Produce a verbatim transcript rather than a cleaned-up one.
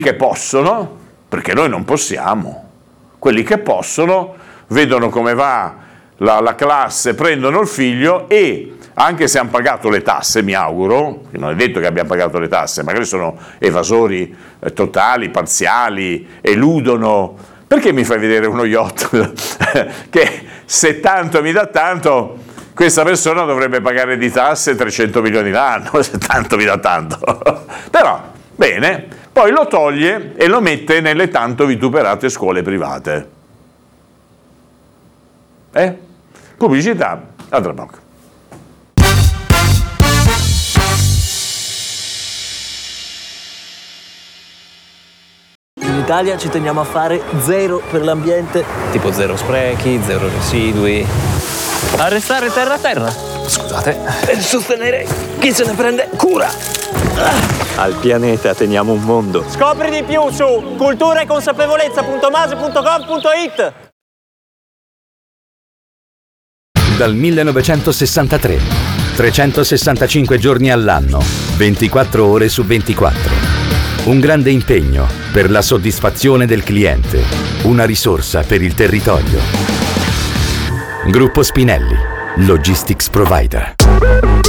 che possono, perché noi non possiamo, quelli che possono vedono come va la, la classe, prendono il figlio e, anche se hanno pagato le tasse, mi auguro, che non è detto che abbiano pagato le tasse, magari sono evasori eh, totali, parziali, eludono, perché mi fai vedere uno yacht che se tanto mi dà tanto, questa persona dovrebbe pagare di tasse trecento milioni l'anno, se tanto mi dà tanto. Però, bene, poi lo toglie e lo mette nelle tanto vituperate scuole private. Eh? Pubblicità, a tra poco. In Italia ci teniamo a fare zero per l'ambiente, tipo zero sprechi, zero residui. A restare terra a terra. Scusate. Per sostenere chi se ne prende cura. Al pianeta teniamo un mondo. Scopri di più su cultura e consapevolezza punto mase punto gov punto it. Dal millenovecentosessantatré, trecentosessantacinque giorni all'anno, ventiquattro ore su ventiquattro. Un grande impegno per la soddisfazione del cliente, una risorsa per il territorio. Gruppo Spinelli, Logistics Provider.